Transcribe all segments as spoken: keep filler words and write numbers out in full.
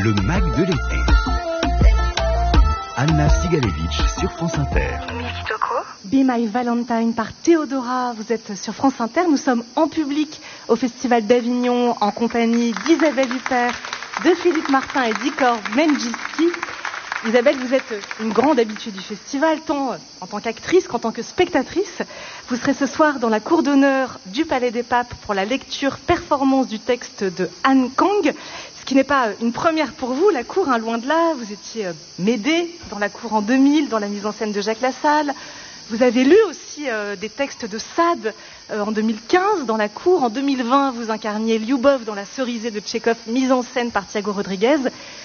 Le mag de l'été. Anna Sigalevitch sur France Inter. Be My Valentine par Théodora. Vous êtes sur France Inter. Nous sommes en public au Festival d'Avignon en compagnie d'Isabelle Huppert, de Philippe Martin et d'Igor Menjinski. Isabelle, vous êtes une grande habituée du festival, tant en tant qu'actrice qu'en tant que spectatrice. Vous serez ce soir dans la cour d'honneur du Palais des Papes pour la lecture performance du texte de Han Kang. Ce qui n'est pas une première pour vous, la cour, hein, loin de là. Vous étiez euh, Médée dans la cour en deux mille, dans la mise en scène de Jacques Lassalle. Vous avez lu aussi euh, des textes de Sade euh, en deux mille quinze dans la cour. En deux mille vingt, vous incarniez Lyubov dans La Cerisée de Tchekhov, mise en scène par Thiago Rodriguez.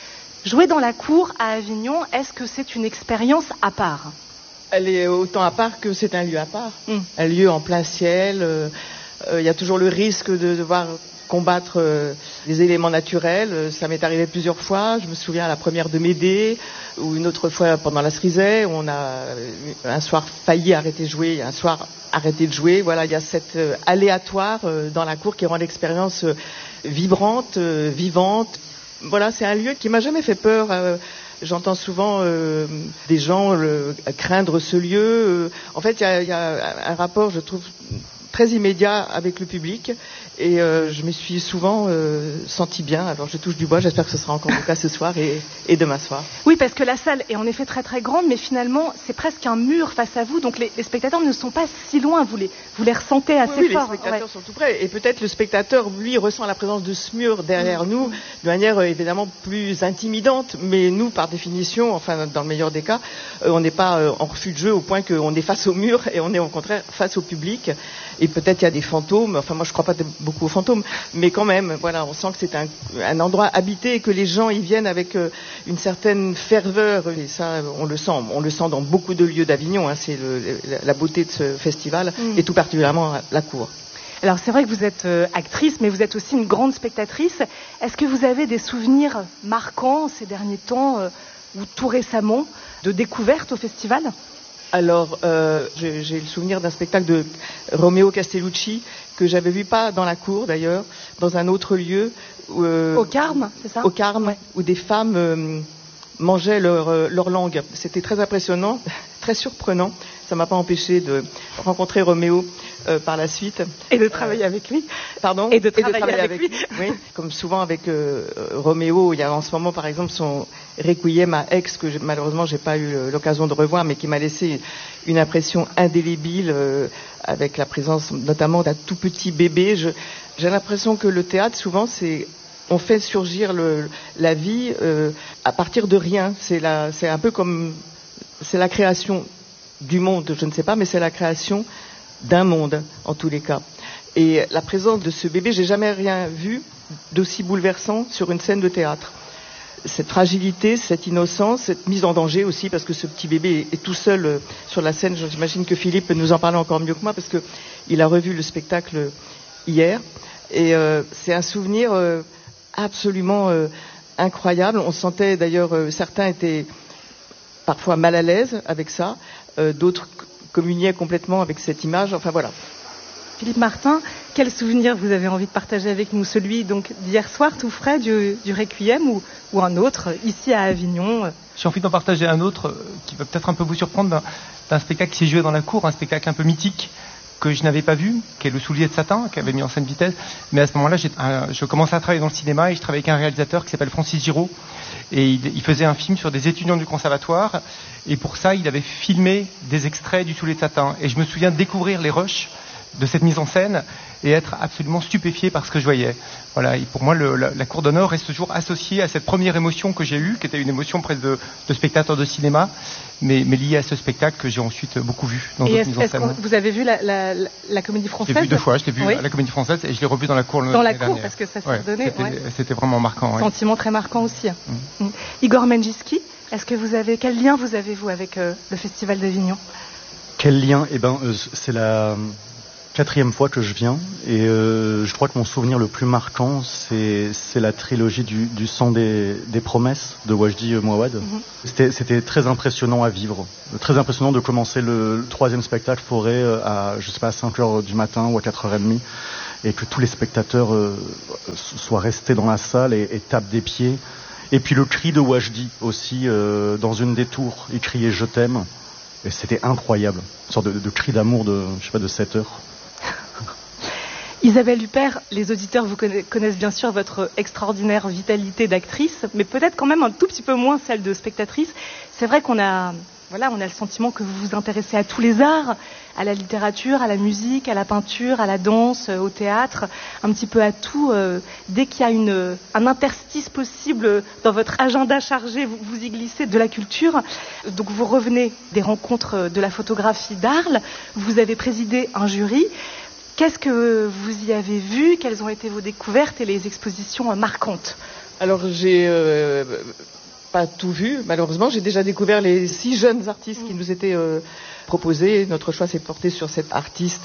Jouer dans la cour à Avignon, est-ce que c'est une expérience à part ? Elle est autant à part que c'est un lieu à part. Mm. Un lieu en plein ciel. Il euh, euh, y a toujours le risque de devoir combattre euh, les éléments naturels. Ça m'est arrivé plusieurs fois. Je me souviens à la première de Médée, ou une autre fois pendant la Cerisée, où on a un soir failli arrêter de jouer, un soir arrêté de jouer. Voilà, il y a cette euh, aléatoire euh, dans la cour qui rend l'expérience euh, vibrante, euh, vivante. Voilà, c'est un lieu qui m'a jamais fait peur. Euh, j'entends souvent euh, des gens euh, craindre ce lieu. Euh, en fait, il y a, y a un rapport, je trouve, très immédiat avec le public. Et euh, je me suis souvent euh, sentie bien. Alors je touche du bois, j'espère que ce sera encore le cas ce soir et, et demain soir. Oui, parce que la salle est en effet très très grande, mais finalement c'est presque un mur face à vous, donc les, les spectateurs ne sont pas si loin, vous les, vous les ressentez assez oui, oui, fort. Les spectateurs ouais. sont tout près, et peut-être le spectateur, lui, ressent la présence de ce mur derrière mmh. nous, de manière euh, évidemment plus intimidante, mais nous, par définition, enfin dans le meilleur des cas, euh, on n'est pas euh, en refus de jeu au point qu'on est face au mur, et on est au contraire face au public, et peut-être il y a des fantômes, enfin moi je crois pas beaucoup aux fantômes, mais quand même, voilà, on sent que c'est un, un endroit habité et que les gens y viennent avec euh, une certaine ferveur. Et ça, on le sent. On le sent dans beaucoup de lieux d'Avignon. Hein, c'est le, la beauté de ce festival mmh. et tout particulièrement la cour. Alors c'est vrai que vous êtes euh, actrice, mais vous êtes aussi une grande spectatrice. Est-ce que vous avez des souvenirs marquants ces derniers temps euh, ou tout récemment de découvertes au festival ? Alors, euh, j'ai, j'ai le souvenir d'un spectacle de Romeo Castellucci que j'avais vu, pas dans la cour d'ailleurs, dans un autre lieu. Euh, au Carme, c'est ça ? Au Carme, ouais. Où des femmes euh, mangeaient leur, euh, leur langue. C'était très impressionnant, très surprenant. Ça m'a pas empêché de rencontrer Roméo euh, par la suite. Et de travailler euh, avec lui. Pardon ? Et de travailler, et de travailler avec, avec lui. Oui, comme souvent avec euh, Roméo, il y a en ce moment par exemple son Requiem à Aix, que j'ai, malheureusement j'ai pas eu l'occasion de revoir, mais qui m'a laissé une impression indélébile euh, avec la présence notamment d'un tout petit bébé. Je, j'ai l'impression que le théâtre, souvent, c'est on fait surgir le, la vie euh, à partir de rien. C'est, la, c'est un peu comme c'est la création du monde, je ne sais pas, mais c'est la création d'un monde, en tous les cas. Et la présence de ce bébé, j'ai jamais rien vu d'aussi bouleversant sur une scène de théâtre. Cette fragilité, cette innocence, cette mise en danger aussi, parce que ce petit bébé est tout seul sur la scène. J'imagine que Philippe peut nous en parler encore mieux que moi, parce que il a revu le spectacle hier. Et euh, c'est un souvenir euh, absolument euh, incroyable. On sentait d'ailleurs, euh, certains étaient parfois mal à l'aise avec ça. Euh, d'autres communiaient complètement avec cette image. Enfin voilà. Philippe Martin, quel souvenir vous avez envie de partager avec nous ? Celui donc d'hier soir, tout frais, du, du Requiem, ou, ou un autre, ici à Avignon ? J'ai envie d'en partager un autre euh, qui va peut-être un peu vous surprendre, d'un, d'un spectacle qui s'est joué dans la cour, un spectacle un peu mythique que je n'avais pas vu, qui est Le Soulier de Satin, qui avait mis en scène Vitesse. Mais à ce moment-là, j'ai, euh, je commençais à travailler dans le cinéma et je travaillais avec un réalisateur qui s'appelle Francis Giraud. Et il, il faisait un film sur des étudiants du conservatoire. Et pour ça, il avait filmé des extraits du Soulier de Satin. Et je me souviens découvrir les rushs de cette mise en scène et être absolument stupéfié par ce que je voyais. Voilà, et pour moi, le, la, la cour d'honneur reste toujours associée à cette première émotion que j'ai eue, qui était une émotion presque de, de spectateur de cinéma, mais, mais liée à ce spectacle que j'ai ensuite beaucoup vu dans d'autres mises en scène. Vous avez vu la, la, la, la Comédie Française ? Je l'ai vu deux fois, je l'ai vu oui. à la Comédie Française et je l'ai revu dans la cour Dans la cour, dernière. parce que ça s'est ouais, redonné. C'était, ouais. c'était vraiment marquant. Ouais. Sentiment très marquant aussi. Mmh. Mmh. Igor Menjinski, est-ce que vous avez, quel lien vous avez-vous avec euh, le Festival d'Avignon ? Quel lien ? Eh ben, euh, c'est la quatrième fois que je viens et euh, je crois que mon souvenir le plus marquant c'est, c'est la trilogie du, du sang des, des promesses de Wajdi Mouawad. Mm-hmm. C'était, c'était très impressionnant à vivre, très impressionnant de commencer le, le troisième spectacle Forêt à je sais pas à cinq heures du matin ou à quatre heures trente et que tous les spectateurs euh, soient restés dans la salle et, et tapent des pieds Et puis le cri de Wajdi aussi, euh, dans une des tours, il criait « Je t'aime ». Et c'était incroyable, une sorte de, de cri d'amour de, je sais pas, de sept heures. Isabelle Huppert, les auditeurs vous connaissent bien sûr votre extraordinaire vitalité d'actrice, mais peut-être quand même un tout petit peu moins celle de spectatrice. C'est vrai qu'on a, voilà, on a le sentiment que vous vous intéressez à tous les arts, à la littérature, à la musique, à la peinture, à la danse, au théâtre, un petit peu à tout. Euh, dès qu'il y a une, un interstice possible dans votre agenda chargé, vous, vous y glissez de la culture. Donc vous revenez des rencontres de la photographie d'Arles, vous avez présidé un jury. Qu'est-ce que vous y avez vu? Quelles ont été vos découvertes et les expositions marquantes? Alors, j'ai euh, pas tout vu, malheureusement. J'ai déjà découvert les six jeunes artistes qui nous étaient euh, proposés. Notre choix s'est porté sur cette artiste,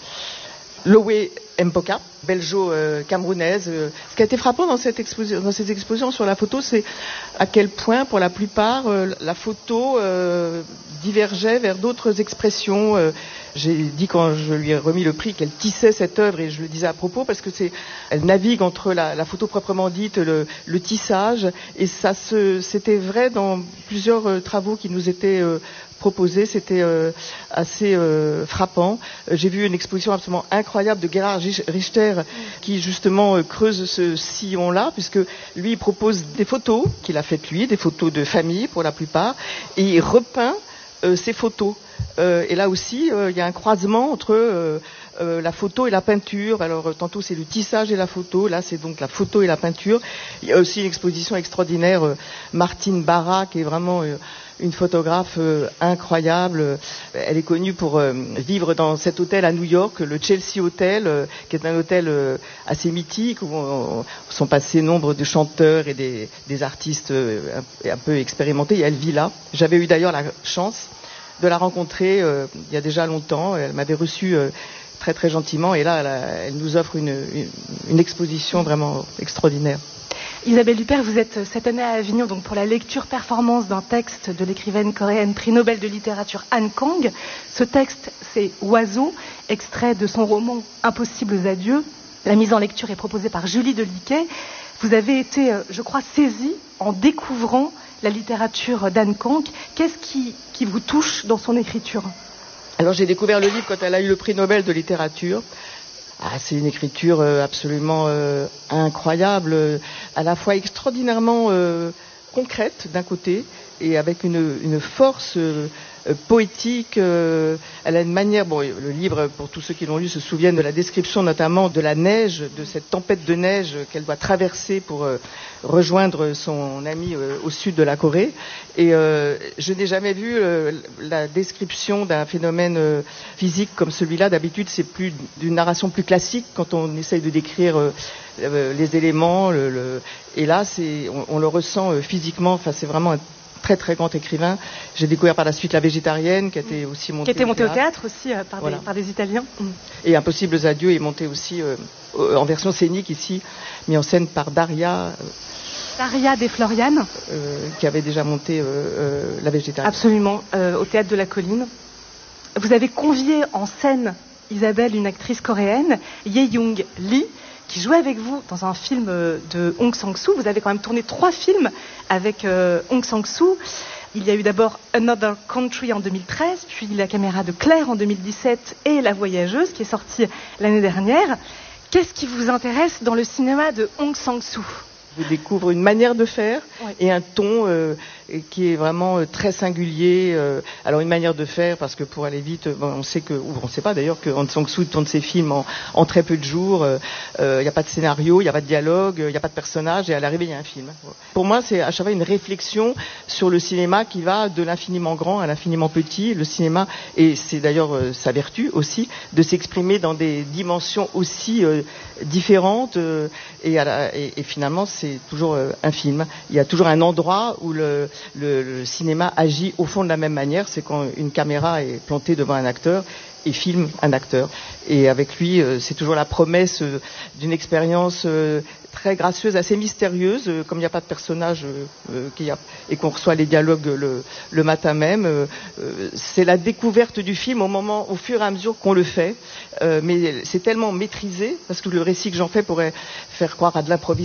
Loé Mpoka, belgeo-camerounaise. Ce qui a été frappant dans cette exposition, dans cette exposition sur la photo, c'est à quel point, pour la plupart, euh, la photo euh, divergeait vers d'autres expressions. Euh, j'ai dit quand je lui ai remis le prix qu'elle tissait cette œuvre, et je le disais à propos parce que c'est, elle navigue entre la, la photo proprement dite, le, le tissage, et ça se, c'était vrai dans plusieurs euh, travaux qui nous étaient euh, proposé, c'était euh, assez euh, frappant. Euh, j'ai vu une exposition absolument incroyable de Gerhard Richter qui justement euh, creuse ce sillon-là, puisque lui il propose des photos qu'il a faites lui, des photos de famille pour la plupart, et il repeint euh, ces photos. Euh, et là aussi, il euh, y a un croisement entre euh, euh, la photo et la peinture. Alors euh, tantôt c'est le tissage et la photo, là c'est donc la photo et la peinture. Il y a aussi une exposition extraordinaire, euh, Martine Barra, qui est vraiment euh, une photographe euh, incroyable. Elle est connue pour euh, vivre dans cet hôtel à New York, le Chelsea Hotel, euh, qui est un hôtel euh, assez mythique, où on, on, sont passés nombre de chanteurs et des, des artistes euh, un, un peu expérimentés. Et elle vit là. J'avais eu d'ailleurs la chance de la rencontrer euh, il y a déjà longtemps. Elle m'avait reçu euh, très très gentiment, et là elle, a, elle nous offre une, une, une exposition vraiment extraordinaire. Isabelle Huppert, vous êtes cette année à Avignon donc pour la lecture-performance d'un texte de l'écrivaine coréenne prix Nobel de littérature Han Kang. Ce texte, c'est Oiseau, extrait de son roman Impossibles adieux. La mise en lecture est proposée par Julie Deliquet. Vous avez été, je crois, saisie en découvrant la littérature d'Han Kang. Qu'est-ce qui, qui vous touche dans son écriture? Alors j'ai découvert le livre quand elle a eu le prix Nobel de littérature. Ah, c'est une écriture euh, absolument euh, incroyable, euh, à la fois extraordinairement euh, concrète d'un côté, et avec une, une force euh, euh, poétique. Euh, elle a une manière, bon, le livre, pour tous ceux qui l'ont lu, se souviennent de la description notamment de la neige, de cette tempête de neige qu'elle doit traverser pour euh, rejoindre son ami euh, au sud de la Corée. Et euh, je n'ai jamais vu euh, la description d'un phénomène euh, physique comme celui-là. D'habitude, c'est plus d'une narration plus classique quand on essaye de décrire euh, euh, les éléments. Le, le... Et là, c'est, on, on le ressent euh, physiquement. Enfin, c'est vraiment un très très grand écrivain. J'ai découvert par la suite La Végétarienne, qui a été aussi montée, qui était montée au théâtre, au théâtre aussi euh, par, voilà. des, par des Italiens. Mmh. Et Impossibles adieux est monté aussi euh, en version scénique ici, mis en scène par Daria. Euh, Daria De Florian, euh, qui avait déjà monté euh, euh, La Végétarienne. Absolument, euh, au Théâtre de la Colline. Vous avez convié en scène, Isabelle, une actrice coréenne, Ye-Young Lee, qui jouait avec vous dans un film de Hong Sang-soo. Vous avez quand même tourné trois films avec euh, Hong Sang-soo. Il y a eu d'abord Another Country en deux mille treize, puis La caméra de Claire en deux mille dix-sept et La voyageuse, qui est sortie l'année dernière. Qu'est-ce qui vous intéresse dans le cinéma de Hong Sang-soo? Je découvre une manière de faire, oui, et un ton euh, qui est vraiment euh, très singulier. Euh, alors une manière de faire, parce que pour aller vite, bon, on sait que, ou on ne sait pas d'ailleurs que Hong Sang-soo tourne ses films en, en très peu de jours. Il euh, n'y a pas de scénario, il n'y a pas de dialogue, il n'y a pas de personnage, et à l'arrivée il y a un film. Pour moi, c'est à chaque fois une réflexion sur le cinéma qui va de l'infiniment grand à l'infiniment petit. Le cinéma, et c'est d'ailleurs euh, sa vertu aussi, de s'exprimer dans des dimensions aussi euh, différentes, euh, et, à la, et, et finalement c'est toujours euh, un film. Il y a toujours un endroit où le, le, le cinéma agit au fond de la même manière, c'est quand une caméra est plantée devant un acteur et filme un acteur. Et avec lui, euh, c'est toujours la promesse euh, d'une expérience euh, très gracieuse, assez mystérieuse, euh, comme il n'y a pas de personnage euh, euh, qu'il y a, et qu'on reçoit les dialogues le, le matin même. Euh, euh, c'est la découverte du film au moment, au fur et à mesure qu'on le fait, euh, mais c'est tellement maîtrisé, parce que le récit que j'en fais pourrait faire croire à de l'improvisation.